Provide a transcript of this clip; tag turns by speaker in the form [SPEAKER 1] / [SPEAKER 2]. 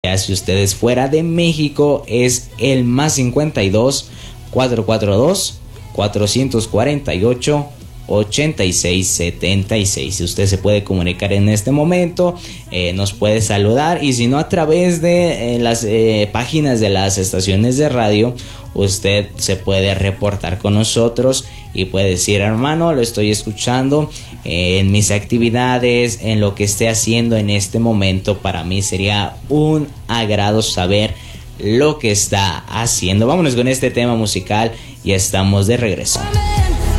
[SPEAKER 1] Ya si ustedes fuera de México es el más 52 442 448 8676. Si usted se puede comunicar en este momento, nos puede saludar, y si no, a través de las páginas de las estaciones de radio, usted se puede reportar con nosotros y puede decir: hermano, lo estoy escuchando en mis actividades, en lo que esté haciendo en este momento. Para mí sería un agrado saber lo que está haciendo. Vámonos con este tema musical y estamos de regreso.